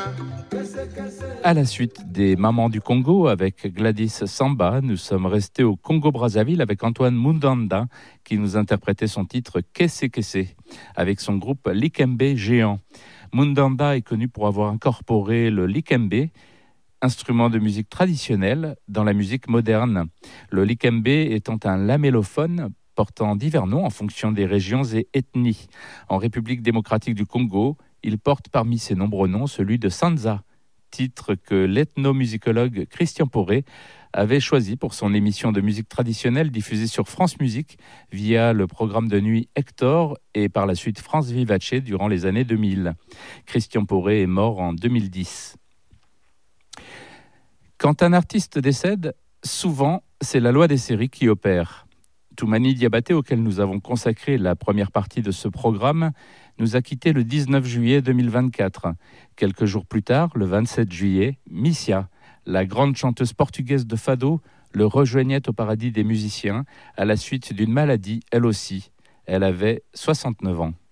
À la suite des Mamans du Congo avec Gladys Samba, nous sommes restés au Congo-Brazzaville avec Antoine Mundanda qui nous interprétait son titre Kesse Kesse avec son groupe Likembe Géant. Mundanda est connu pour avoir incorporé le likembe, instrument de musique traditionnelle, dans la musique moderne. Le likembe étant un lamellophone portant divers noms en fonction des régions et ethnies. En République démocratique du Congo, il porte parmi ses nombreux noms celui de Sanza, titre que l'ethnomusicologue Christian Poré avait choisi pour son émission de musique traditionnelle diffusée sur France Musique via le programme de nuit Hector et par la suite France Vivace durant les années 2000. Christian Poré est mort en 2010. Quand un artiste décède, souvent c'est la loi des séries qui opère. Toumani Diabaté, auquel nous avons consacré la première partie de ce programme, nous a quittés le 19 juillet 2024. Quelques jours plus tard, le 27 juillet, Missia, la grande chanteuse portugaise de fado, le rejoignait au paradis des musiciens à la suite d'une maladie, elle aussi. Elle avait 69 ans.